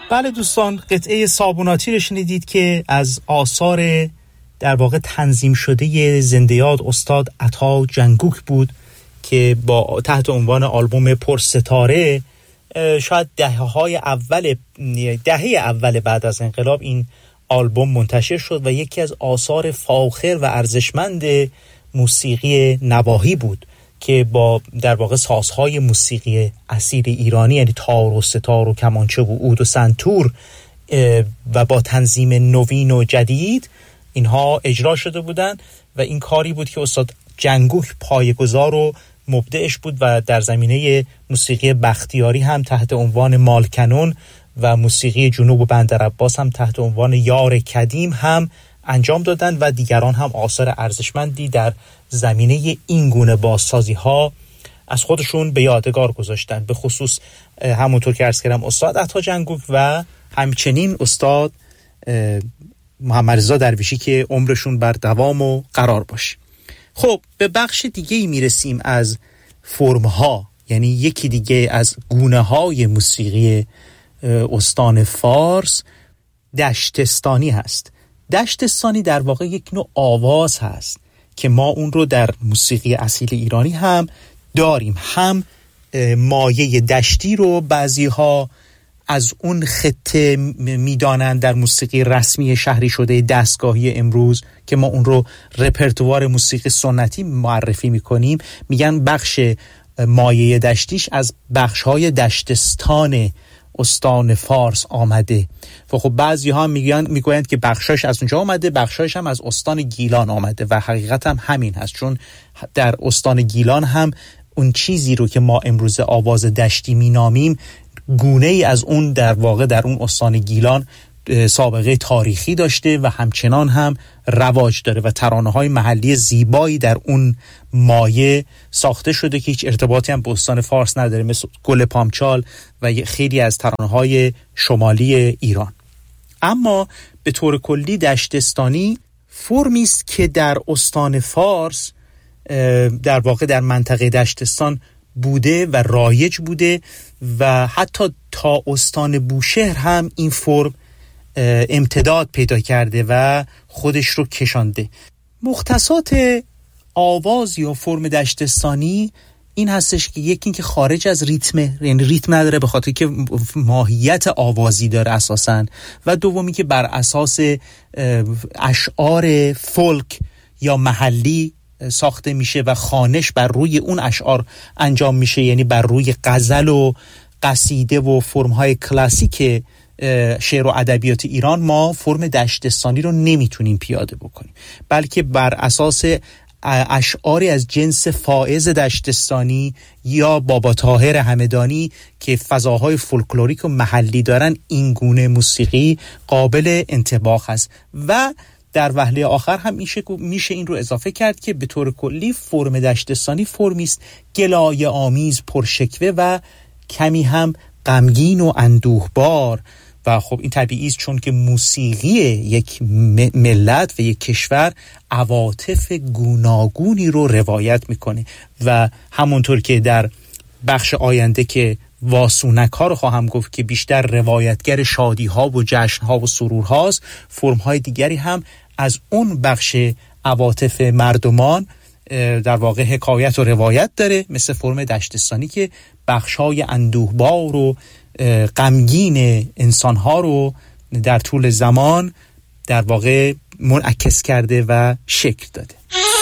بله دوستان، قطعه صابوناتی رو شنیدید که از آثار در واقع تنظیم شده زنده یاد استاد عطا جنگوک بود که با تحت عنوان آلبوم پرستاره شاید دهه اول بعد از انقلاب این آلبوم منتشر شد و یکی از آثار فاخر و ارزشمند موسیقی نواحی بود که با در واقع سازهای موسیقی اصیل ایرانی، یعنی تار و ستار و کمانچه و عود و سنتور و با تنظیم نوین و جدید اینها اجرا شده بودند و این کاری بود که استاد جنگوک پایه‌گذار و مبدعش بود و در زمینه موسیقی بختیاری هم تحت عنوان مالکنون و موسیقی جنوب و بندرعباس هم تحت عنوان یار کدیم هم انجام دادن و دیگران هم آثار ارزشمندی در زمینه این گونه بازسازی ها از خودشون به یادگار گذاشتن، به خصوص همونطور که عرض کردم استاد عطا جنگوک و همچنین استاد محمد رضا درویشی که عمرشون بر دوام و قرار باشه. خب به بخش دیگه ای میرسیم از فرم ها، یعنی یکی دیگه از گونه های موسیقی استان فارس دشتستانی هست. دشتستانی در واقع یک نوع آواز هست که ما اون رو در موسیقی اصیل ایرانی هم داریم. هم مایه دشتی رو بعضی ها از اون خطه میدانند در موسیقی رسمی شهری شده دستگاهی امروز که ما اون رو رپرتوار موسیقی سنتی معرفی میکنیم، میگن بخش مایه دشتیش از بخش‌های دشتستان استان فارس آمده. و خب بعضی ها میگویند که بخشاش از اونجا آمده، بخشاش هم از استان گیلان آمده و حقیقت هم همین هست، چون در استان گیلان هم اون چیزی رو که ما امروز آواز دشتی مینامیم گونه ای از اون در واقع در اون استان گیلان سابقه تاریخی داشته و همچنان هم رواج داره و ترانه‌های محلی زیبایی در اون مایه ساخته شده که هیچ ارتباطی هم به استان فارس نداره، مثل گل پامچال و خیلی از ترانه‌های شمالی ایران. اما به طور کلی دشتستانی فرمی است که در استان فارس در واقع در منطقه دشتستان بوده و رایج بوده و حتی تا استان بوشهر هم این فرم امتداد پیدا کرده و خودش رو کشانده. مختصات آواز یا فرم دشتستانی این هستش که یکی که خارج از ریتم، یعنی ریتم نداره به خاطر که ماهیت آوازی داره اساساً، و دومی که بر اساس اشعار فولک یا محلی ساخته میشه و خوانش بر روی اون اشعار انجام میشه، یعنی بر روی غزل و قصیده و فرم‌های کلاسیک شعر و ادبیات ایران ما فرم دشتستانی رو نمیتونیم پیاده بکنیم، بلکه بر اساس اشعاری از جنس فائز دشتستانی یا بابا طاهر همدانی که فضاهای فولکلوریک و محلی دارن، این گونه موسیقی قابل انطباق است. و در وهله آخر هم میشه این رو اضافه کرد که به طور کلی فرم دشتستانی فرمی است گلایه آمیز، پرشکوه و کمی هم غمگین و اندوهبار. و خب این طبیعی است چون که موسیقی یک ملت و یک کشور عواطف گوناگونی رو روایت میکنه و همونطور که در بخش آینده که واسونک ها رو خواهم گفت که بیشتر روایتگر شادی ها و جشن ها و سرور هاست، فرم های دیگری هم از اون بخش عواطف مردمان در واقع حکایت و روایت داره، مثل فرم دشتستانی که بخش های اندوهبار و غمگین انسان ها رو در طول زمان در واقع منعکس کرده و شکل داده.